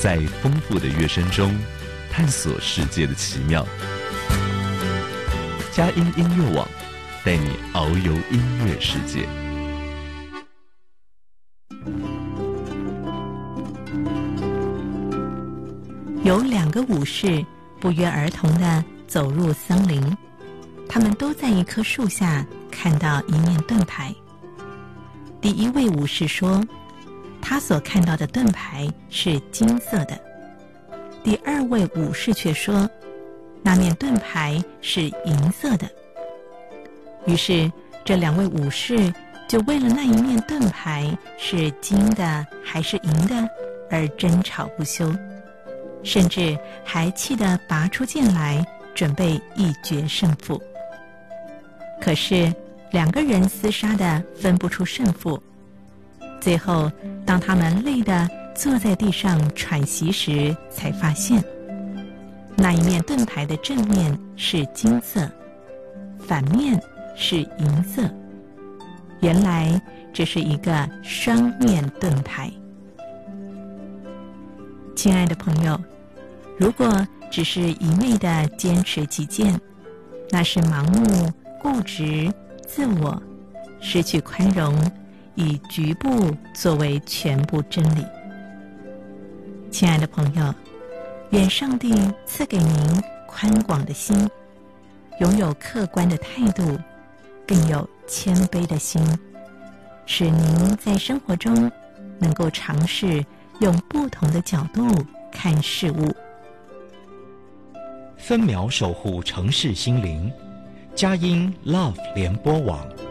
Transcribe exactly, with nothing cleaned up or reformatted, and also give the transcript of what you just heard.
在丰富的乐声中探索世界的奇妙。佳音音乐网带你遨游音乐世界。 有两个武士不约而同地走入森林，他们都在一棵树下看到一面盾牌。第一位武士说，他所看到的盾牌是金色的。第二位武士却说，那面盾牌是银色的。于是这两位武士就为了那一面盾牌是金的还是银的而争吵不休，甚至还气得拔出剑来，准备一决胜负。可是两个人厮杀的分不出胜负，最后当他们累得坐在地上喘息时，才发现那一面盾牌的正面是金色，反面是银色。原来这是一个双面盾牌。亲爱的朋友，如果只是一味的坚持己见，那是盲目、固执、自我，失去宽容，以局部作为全部真理。亲爱的朋友，愿上帝赐给您宽广的心，拥有客观的态度，更有谦卑的心，使您在生活中能够尝试用不同的角度看事物。 分秒守护城市心灵，佳音 Love 联播网。